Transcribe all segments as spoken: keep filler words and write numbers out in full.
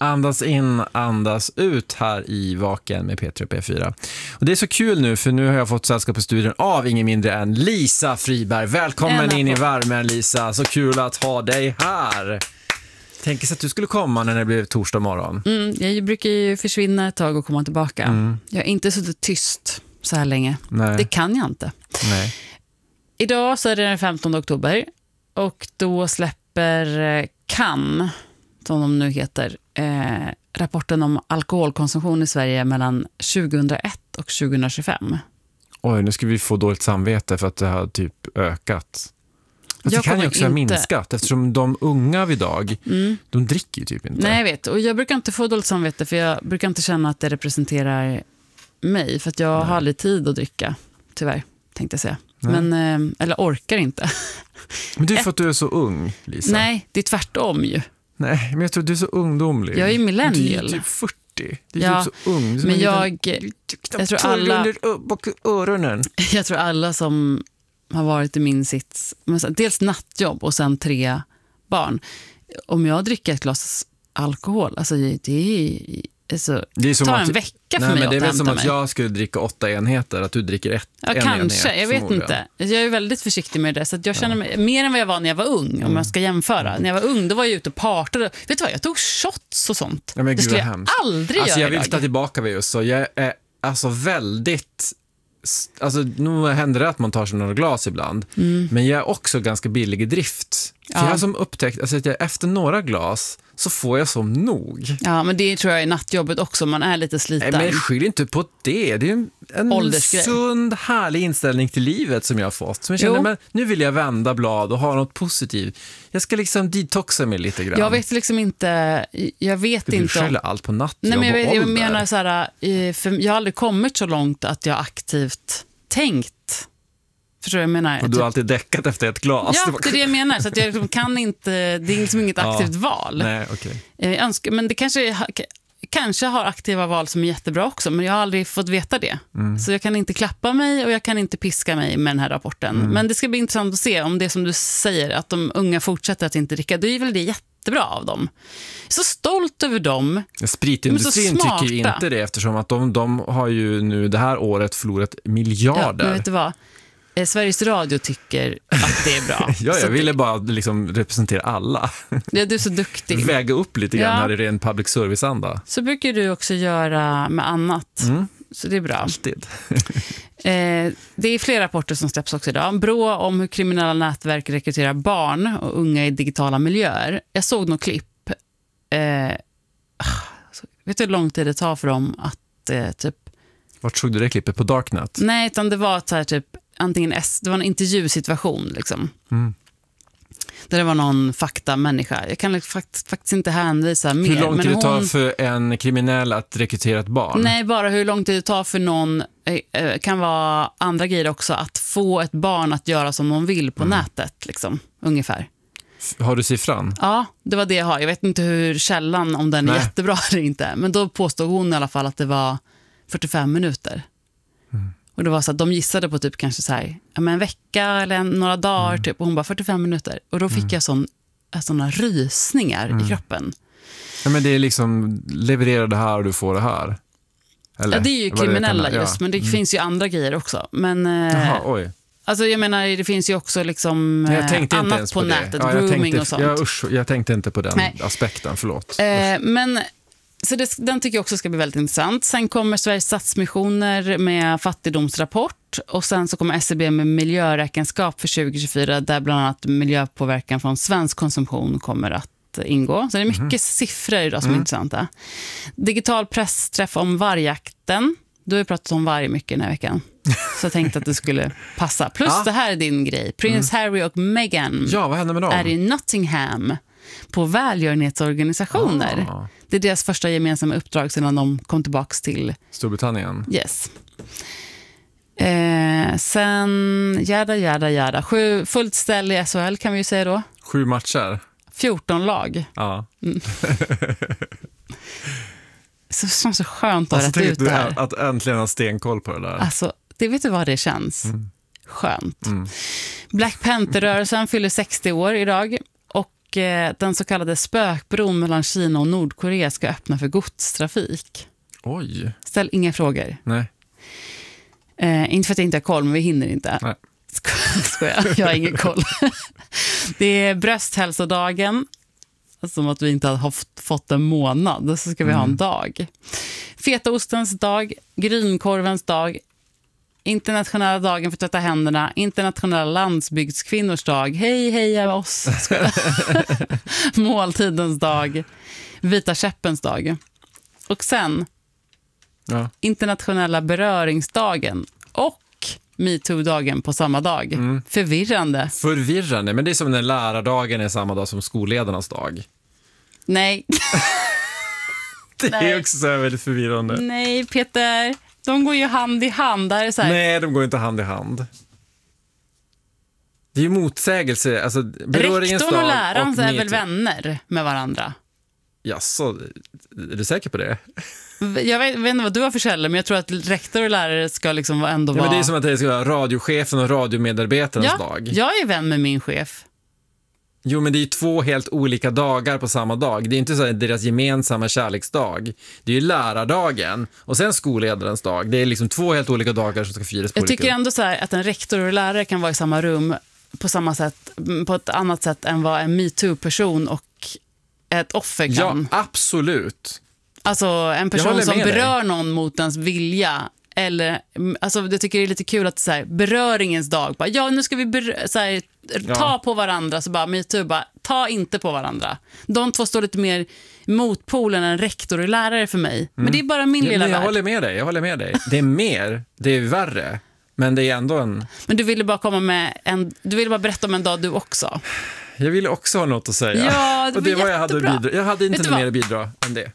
Andas in, andas ut här i Vaken med P tre och P fyra. Och det är så kul nu, för nu har jag fått sällskap på studion av ingen mindre än Lisa Friberg. Välkommen in i värmen, Lisa. Så kul att ha dig här. Tänk sig att du skulle komma när det blev torsdag morgon. Mm, jag brukar ju försvinna ett tag och komma tillbaka. Mm. Jag har inte suttit tyst så här länge. Nej. Det kan jag inte. Nej. Idag så är det den femtonde oktober och då släpper Kan, som de nu heter, eh, rapporten om alkoholkonsumtion i Sverige mellan tjugohundraett och tjugohundratjugofem. Oj, nu ska vi få dåligt samvete för att det har typ ökat. Fast det kan ju också ha inte... minskat, eftersom de unga av idag, mm. de dricker ju typ inte. Nej, jag vet. Och jag brukar inte få dåligt samvete, för jag brukar inte känna att det representerar mig. För att jag Nej. har aldrig tid att dricka, tyvärr, tänkte jag säga. Men, eller orkar inte. Men det är för att du är så ung, Lisa. Nej, det är tvärtom ju. Nej, men jag tror du är så ungdomlig. Jag är millennial. Du är typ fyrtio. Du är ja, typ så ung. Så men jag, jag tror alla öronen. Jag tror alla som har varit i min sits, dels nattjobb och sen tre barn. Om jag dricker ett glas alkohol, alltså det är alltså, det är som tar en att, vecka för nej, mig men det är väl som mig. Att jag skulle dricka åtta enheter, att du dricker ett, ja, en kanske, enhet. Jag vet inte. Jag är väldigt försiktig med det, så att jag känner mig, ja. mer än vad jag var när jag var ung, om mm. jag ska jämföra. Mm. När jag var ung, då var jag ute och partade. Vet du vad, jag tog shots och sånt. Ja, men det gud, skulle jag hemskt. aldrig alltså, göra jag vill ta tillbaka vid just så. Jag är alltså väldigt... Alltså, nu händer det att man tar sig några glas ibland. Mm. Men jag är också ganska billig i drift. För ja. jag har som upptäckt alltså, att jag, efter några glas så får jag som nog. Ja, men det tror jag är nattjobbet också. Man är lite sliten. Nej, men skyll inte på det. Det är en, en sund, härlig inställning till livet som jag har fått. Som jag känner, men nu vill jag vända blad och ha något positivt. Jag ska liksom detoxa mig lite grann. Jag vet liksom inte... Jag vet du inte... Du skäller allt på nattjobb. Nej, men jag, vet, och jag menar så här... För jag har aldrig kommit så långt att jag aktivt tänkt. Förstår du vad jag menar? Och du har alltid däckat efter ett glas. Ja, det är det jag menar. Så att jag liksom kan inte... Det är liksom inget aktivt ja. val. Nej, okay. Jag önskar, men det kanske... Kanske har aktiva val som är jättebra också, men jag har aldrig fått veta det. Mm. Så jag kan inte klappa mig och jag kan inte piska mig med den här rapporten. Mm. Men det ska bli intressant att se om det som du säger, att de unga fortsätter att inte dricka. Det är väl det jättebra av dem. Jag är så stolt över dem. Spritindustrin tycker ju inte det, eftersom att de, de har ju nu det här året förlorat miljarder. Ja, men vet du vad? Sveriges Radio tycker att det är bra. ja, jag ville bara liksom representera alla. Ja, du är så duktig. Väga upp lite grann ja. här i ren public service-anda. Så brukar du också göra med annat. Mm. Så det är bra. Alltid. eh, det är flera rapporter som släpps också idag. Brå om hur kriminella nätverk rekryterar barn och unga i digitala miljöer. Jag såg något klipp. Eh, vet du hur lång tid det tar för dem att eh, typ... Vart såg du det klippet? På Darknet? Nej, utan det var så här typ antingen S, det var en intervjusituation liksom. Mm. Där det var någon faktamänniska. Jag kan fakt, faktiskt inte hänvisa mer. Hur lång tid men det tar hon, för en kriminell att rekrytera ett barn? Nej, bara hur lång tid det tar för någon, eh, kan vara andra grejer också, att få ett barn att göra som de vill på mm. nätet liksom, ungefär. Har du siffran? Ja, det var det jag har. Jag vet inte hur källan, om den är nej. jättebra eller inte. Men då påstod hon i alla fall att det var fyrtiofem minuter. Mm. Och det var så att de gissade på typ kanske så här, ja, men en vecka eller en, några dagar mm. typ, och hon bara fyrtiofem minuter. Och då fick mm. jag sån, såna rysningar mm. i kroppen. Ja, men det är liksom, leverera det här och du får det här. Eller? Ja, det är ju kriminella det just, ja. men det mm. finns ju andra grejer också. Men, Jaha, oj. Alltså jag menar, det finns ju också liksom jag annat på, på nätet, ja, grooming tänkte, och sånt. Jag, usch, jag tänkte inte på den Nej. aspekten, förlåt. Eh, men... Så det, den tycker jag också ska bli väldigt intressant. Sen kommer Sveriges Stadsmissioner med fattigdomsrapport. Och sen så kommer S C B med miljöräkenskap för tjugo tjugofyra. Där bland annat miljöpåverkan från svensk konsumtion kommer att ingå. Så det är mycket mm. siffror idag som mm. är intressanta. Digital pressträff om vargjakten. Du har ju pratat om varg mycket den här veckan. Så jag tänkte att det skulle passa. Plus ja. det här är din grej. Prins mm. Harry och Meghan ja, vad händer med dem? är i Nottingham på välgörenhetsorganisationer. Ah. Det är deras första gemensamma uppdrag sedan de kom tillbaka till Storbritannien. Yes. Eh, sen jäda, jäda, jäda. Sju, fullt ställ i S H L kan vi ju säga då. Sju matcher. fjorton lag. Ja. Mm. Så det känns så skönt att alltså, ha rätt ut där. Att äntligen ha stenkoll på det där. Alltså, det vet du vad det känns. Mm. Skönt. Mm. Black Panther-rörelsen fyller sextio år idag. Och Och eh, den så kallade spökbron mellan Kina och Nordkorea ska öppna för godstrafik. Oj. Ställ inga frågor. Nej. Eh, inte för att jag inte har koll, men vi hinner inte. Nej. Skojar, jag har ingen koll. Det är brösthälsodagen. Som att vi inte har haft, fått en månad, så ska vi mm. ha en dag. Fetaostens dag, grynkorvens dag, internationella dagen för att tvätta händerna, internationella landsbygdskvinnors dag, hej heja oss, måltidens dag, vita käppens dag. Och sen ja. internationella beröringsdagen och MeToo-dagen på samma dag. Mm. Förvirrande. Förvirrande, men det är som när lärardagen är samma dag som skolledarnas dag. Nej. Det Nej. är också så här väldigt förvirrande. Nej, Peter. De går ju hand i hand. Där är så här... Nej, de går inte hand i hand. Det är ju motsägelse. Alltså, rektorn och läraren är väl vänner med varandra? Jaså, är du säker på det? Jag vet, vet inte vad du har för källor, men jag tror att rektor och lärare ska liksom ändå ja, vara... Men det är som att det ska vara radiochefen och radiomedarbetarens ja, dag. Jag är vän med min chef. Jo, men det är ju två helt olika dagar på samma dag. Det är inte så här deras gemensamma kärleksdag. Det är ju lärardagen och sen skolledarens dag. Det är liksom två helt olika dagar som ska firas på Jag olika. tycker ändå så här att en rektor och lärare kan vara i samma rum på samma sätt, på ett annat sätt än vad en MeToo-person och ett offer kan. Ja, absolut. Alltså en person som berör dig. någon mot ens vilja. Eller, alltså jag tycker det är lite kul att så här, beröringens dag bara, ja nu ska vi ber- så här, ta ja. på varandra, så bara MeToo bara, ta inte på varandra. De två står lite mer motpolen än rektor och lärare för mig. Mm. Men det är bara min ja, lilla jag värld. håller med dig, jag håller med dig. Det är mer, det är värre. Men det är ändå en... Men du ville bara komma med en, du ville bara berätta om en dag du också. Jag ville också ha något att säga. Ja, det och det var var jag hade att bidra. Jag hade inte mer att bidra än det.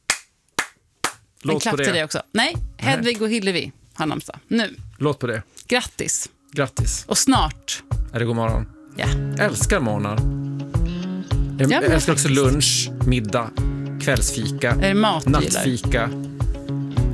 Låt en klapp på det. Till det också. Nej, Hedvig och Hillevi har namnsdag. Nu. Låt på det. Grattis. Grattis. Och snart. Är det god morgon? Ja. Jag älskar morgnar. Jag, jag älskar också lunch, middag, kvällsfika, är det mat nattfika.